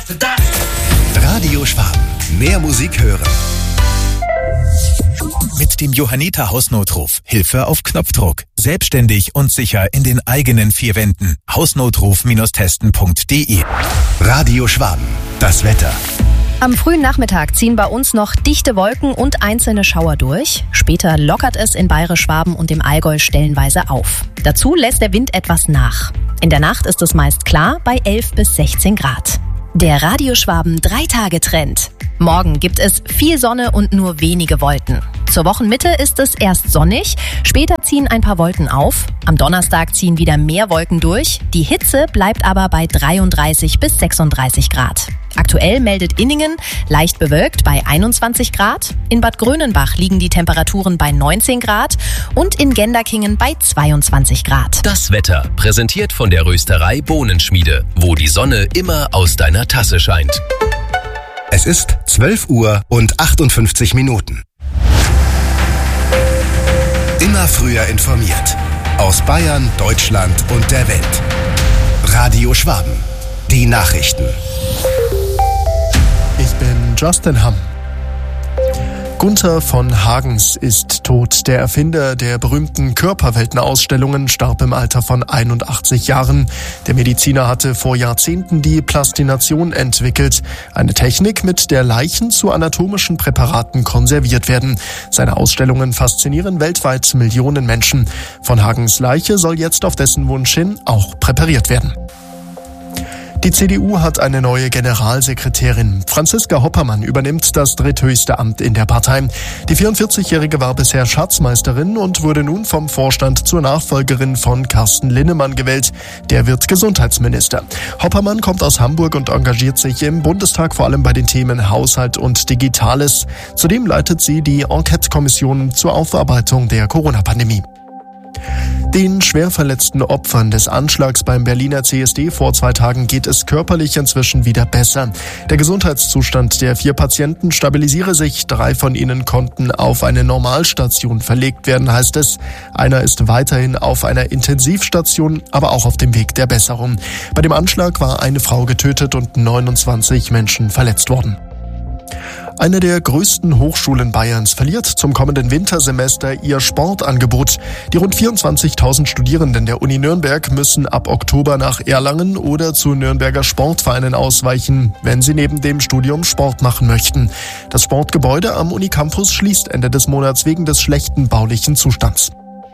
Radio Schwaben. Mehr Musik hören. Mit dem Johanniter Hausnotruf. Hilfe auf Knopfdruck. Selbstständig und sicher in den eigenen vier Wänden. Hausnotruf-testen.de. Radio Schwaben. Das Wetter. Am frühen Nachmittag ziehen bei uns noch dichte Wolken und einzelne Schauer durch. Später lockert es in Bayerisch-Schwaben und dem Allgäu stellenweise auf. Dazu lässt der Wind etwas nach. In der Nacht ist es meist klar bei 11 bis 16 Grad. Der Radio Schwaben 3-Tage-Trend. Morgen gibt es viel Sonne und nur wenige Wolken. Zur Wochenmitte ist es erst sonnig, später ziehen ein paar Wolken auf. Am Donnerstag ziehen wieder mehr Wolken durch. Die Hitze bleibt aber bei 33 bis 36 Grad. Aktuell meldet Inningen leicht bewölkt bei 21 Grad. In Bad Grönenbach liegen die Temperaturen bei 19 Grad und in Genderkingen bei 22 Grad. Das Wetter präsentiert von der Rösterei Bohnenschmiede, wo die Sonne immer aus deiner Tasse scheint. Es ist 12 Uhr und 58 Minuten. Immer früher informiert. Aus Bayern, Deutschland und der Welt. Radio Schwaben. Die Nachrichten. Ich bin Justin Hamm. Gunther von Hagens ist tot. Der Erfinder der berühmten Körperweltenausstellungen starb im Alter von 81 Jahren. Der Mediziner hatte vor Jahrzehnten die Plastination entwickelt. Eine Technik, mit der Leichen zu anatomischen Präparaten konserviert werden. Seine Ausstellungen faszinieren weltweit Millionen Menschen. Von Hagens Leiche soll jetzt auf dessen Wunsch hin auch präpariert werden. Die CDU hat eine neue Generalsekretärin. Franziska Hoppermann übernimmt das dritthöchste Amt in der Partei. Die 44-Jährige war bisher Schatzmeisterin und wurde nun vom Vorstand zur Nachfolgerin von Carsten Linnemann gewählt. Der wird Gesundheitsminister. Hoppermann kommt aus Hamburg und engagiert sich im Bundestag vor allem bei den Themen Haushalt und Digitales. Zudem leitet sie die Enquete-Kommission zur Aufarbeitung der Corona-Pandemie. Den schwer verletzten Opfern des Anschlags beim Berliner CSD vor 2 Tagen geht es körperlich inzwischen wieder besser. Der Gesundheitszustand der 4 Patienten stabilisiere sich. 3 von ihnen konnten auf eine Normalstation verlegt werden, heißt es. Einer ist weiterhin auf einer Intensivstation, aber auch auf dem Weg der Besserung. Bei dem Anschlag war eine Frau getötet und 29 Menschen verletzt worden. Eine der größten Hochschulen Bayerns verliert zum kommenden Wintersemester ihr Sportangebot. Die rund 24.000 Studierenden der Uni Nürnberg müssen ab Oktober nach Erlangen oder zu Nürnberger Sportvereinen ausweichen, wenn sie neben dem Studium Sport machen möchten. Das Sportgebäude am Unicampus schließt Ende des Monats wegen des schlechten baulichen Zustands.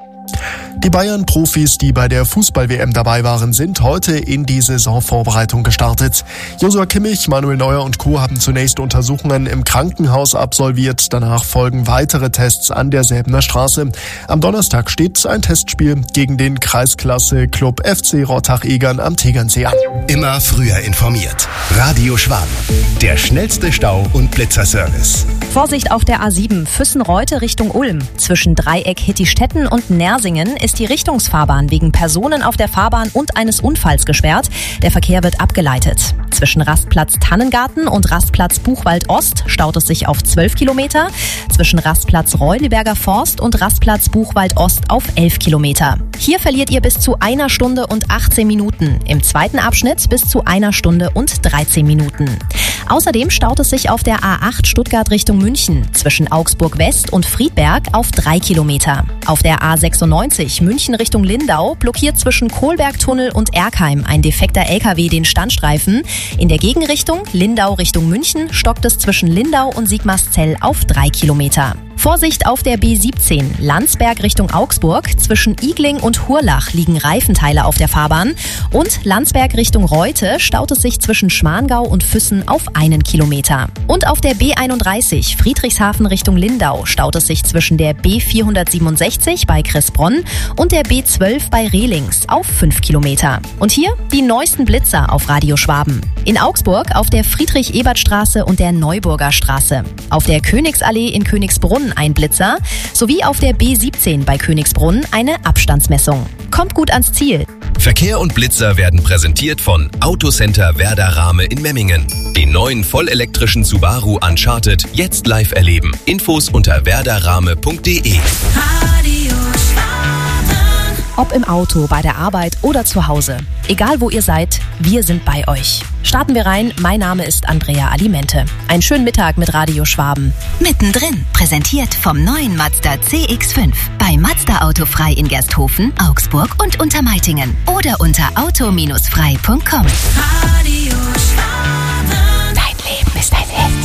Die Bayern-Profis, die bei der Fußball-WM dabei waren, sind heute in die Saisonvorbereitung gestartet. Joshua Kimmich, Manuel Neuer und Co. haben zunächst Untersuchungen im Krankenhaus absolviert. Danach folgen weitere Tests an der Säbener Straße. Am Donnerstag steht ein Testspiel gegen den Kreisklasse-Club FC Rottach-Egern am Tegernsee an. Immer früher informiert. Radio Schwaben. Der schnellste Stau- und Blitzerservice. Vorsicht auf der A7 Füssen-Reute Richtung Ulm. Zwischen Dreieck Hittistetten und Nersingen ist die Richtungsfahrbahn wegen Personen auf der Fahrbahn und eines Unfalls gesperrt. Der Verkehr wird abgeleitet. Zwischen Rastplatz Tannengarten und Rastplatz Buchwald Ost staut es sich auf 12 Kilometer. Zwischen Rastplatz Reuliberger Forst und Rastplatz Buchwald Ost auf 11 Kilometer. Hier verliert ihr bis zu 1 Stunde und 18 Minuten. Im zweiten Abschnitt bis zu 1 Stunde und 13 Minuten. Außerdem staut es sich auf der A8 Stuttgart Richtung München zwischen Augsburg West und Friedberg auf 3 Kilometer. Auf der A96 München Richtung Lindau blockiert zwischen Kohlbergtunnel und Erkheim ein defekter LKW den Standstreifen. In der Gegenrichtung Lindau Richtung München stockt es zwischen Lindau und Sigmarszell auf 3 Kilometer. Vorsicht auf der B17 Landsberg Richtung Augsburg. Zwischen Igling und Hurlach liegen Reifenteile auf der Fahrbahn. Und Landsberg Richtung Reute staut es sich zwischen Schmangau und Füssen auf 1 Kilometer. Und auf der B31 Friedrichshafen Richtung Lindau staut es sich zwischen der B467 bei Kressbronn und der B12 bei Rehlings auf 5 Kilometer. Und hier die neuesten Blitzer auf Radio Schwaben. In Augsburg auf der Friedrich-Ebert-Straße und der Neuburger Straße. Auf der Königsallee in Königsbrunn ein Blitzer, sowie auf der B17 bei Königsbrunn eine Abstandsmessung. Kommt gut ans Ziel. Verkehr und Blitzer werden präsentiert von Autocenter Werder Rahme in Memmingen. Den neuen vollelektrischen Subaru Uncharted jetzt live erleben. Infos unter werderrahme.de. Radio Schwaben. Ob im Auto, bei der Arbeit oder zu Hause. Egal wo ihr seid, wir sind bei euch. Starten wir rein. Mein Name ist Andrea Alimente. Einen schönen Mittag mit Radio Schwaben. Mittendrin, präsentiert vom neuen Mazda CX-5. Bei Mazda Autofrei in Gersthofen, Augsburg und Untermeitingen. Oder unter auto-frei.com. Radio Schwaben. Dein Leben ist ein Hit.